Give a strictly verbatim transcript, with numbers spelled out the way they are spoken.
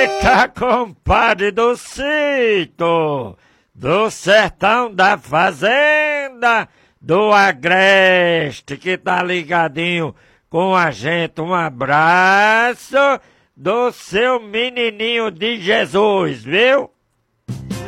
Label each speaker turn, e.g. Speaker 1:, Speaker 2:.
Speaker 1: Eita, compadre do sítio, do sertão da fazenda, do agreste que tá ligadinho com a gente. Um abraço do seu menininho de Jesus, viu?